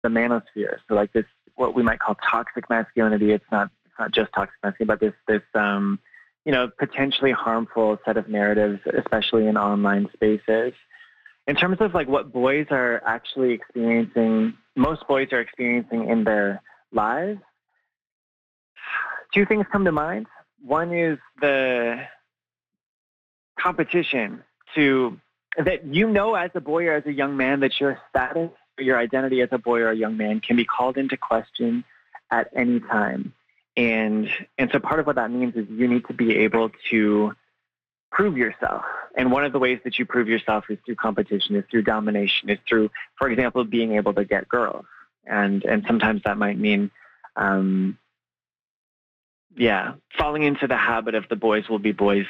the manosphere. So like this, what we might call toxic masculinity. It's not just toxic masculinity, but this potentially harmful set of narratives, especially in online spaces. In terms of like what boys are actually experiencing, most boys are experiencing in their lives, two things come to mind. One is the competition that as a boy or as a young man, that your status, your identity as a boy or a young man can be called into question at any time. And so part of what that means is you need to be able to prove yourself. And one of the ways that you prove yourself is through competition, is through domination, is through, for example, being able to get girls. And sometimes that might mean, falling into the habit of the boys will be boys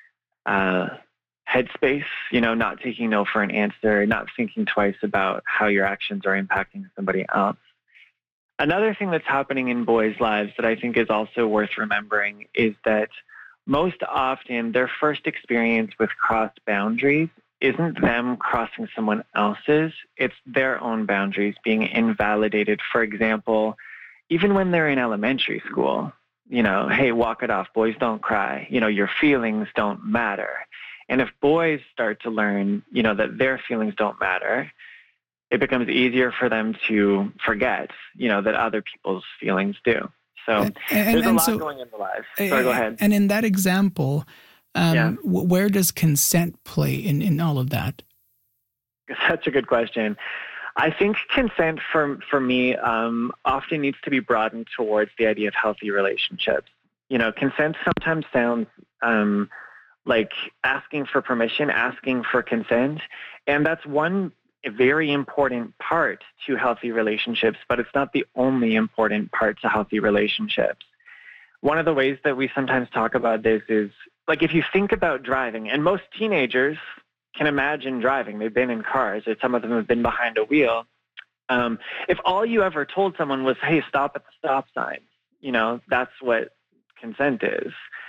headspace, not taking no for an answer, not thinking twice about how your actions are impacting somebody else. Another thing that's happening in boys' lives that I think is also worth remembering is that most often their first experience with crossed boundaries isn't them crossing someone else's, it's their own boundaries being invalidated. For example, even when they're in elementary school, hey, walk it off, boys don't cry, your feelings don't matter. And if boys start to learn, that their feelings don't matter, it becomes easier for them to forget, that other people's feelings do. So there's a lot going in the lives. Sorry, go ahead. And in that example, where does consent play in all of that? Such a good question. I think consent for me often needs to be broadened towards the idea of healthy relationships. Consent sometimes sounds like asking for permission, asking for consent, and that's one very important part to healthy relationships, but it's not the only important part to healthy relationships. One of the ways that we sometimes talk about this is, like, if you think about driving, and most teenagers can imagine driving, they've been in cars, or some of them have been behind a wheel. If all you ever told someone was, hey, stop at the stop sign, that's what consent is.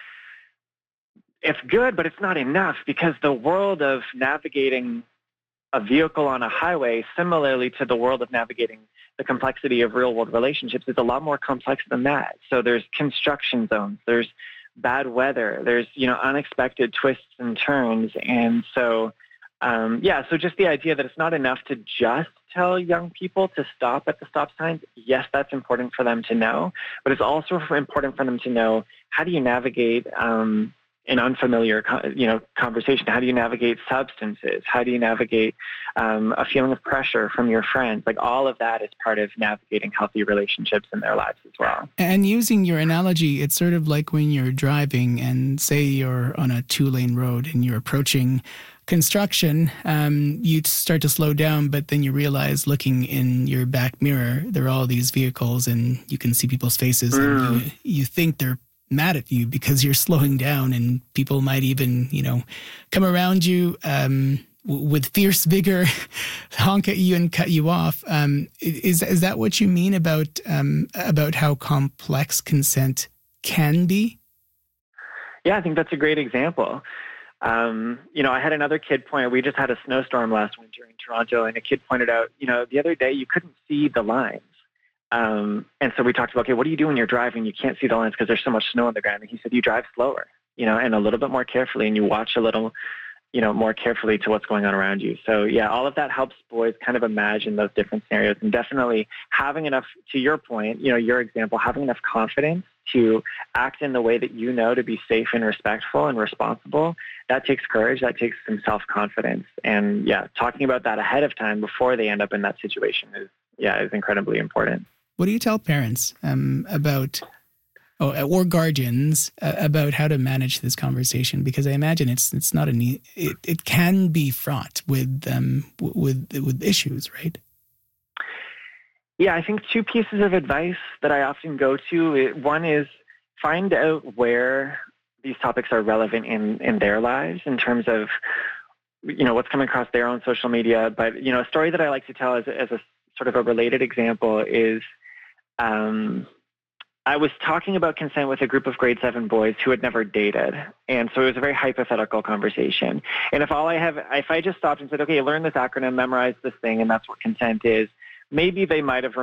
It's good, but it's not enough, because the world of navigating a vehicle on a highway, similarly to the world of navigating the complexity of real-world relationships, is a lot more complex than that. So there's construction zones, there's bad weather, there's, unexpected twists and turns. And so, so just the idea that it's not enough to just tell young people to stop at the stop signs. Yes, that's important for them to know, but it's also important for them to know, how do you navigate an unfamiliar, conversation? How do you navigate substances? How do you navigate a feeling of pressure from your friends? Like, all of that is part of navigating healthy relationships in their lives as well. And using your analogy, it's sort of like when you're driving and say you're on a 2-lane road and you're approaching construction, you start to slow down, but then you realize, looking in your back mirror, there are all these vehicles and you can see people's faces and you think they're mad at you because you're slowing down, and people might even, come around you with fierce vigor, honk at you and cut you off. Is that what you mean about how complex consent can be? Yeah, I think that's a great example. I had another kid we just had a snowstorm last winter in Toronto, and a kid pointed out, the other day you couldn't see the lines. And so we talked about, okay, what do you do when you're driving? You can't see the lines because there's so much snow on the ground. And he said, you drive slower, and a little bit more carefully, and you watch a little, more carefully to what's going on around you. So yeah, all of that helps boys kind of imagine those different scenarios, and definitely having enough, to your point, your example, having enough confidence to act in the way that to be safe and respectful and responsible. That takes courage. That takes some self-confidence. And talking about that ahead of time before they end up in that situation is incredibly important. What do you tell parents or guardians about how to manage this conversation? Because I imagine it's not it can be fraught with issues, right? Yeah, I think two pieces of advice that I often go to. One is find out where these topics are relevant in their lives in terms of what's coming across their own social media. But a story that I like to tell as a sort of a related example is I was talking about consent with a group of grade 7 boys who had never dated. And so it was a very hypothetical conversation. And if I just stopped and said, okay, learn this acronym, memorize this thing, and that's what consent is, maybe they might have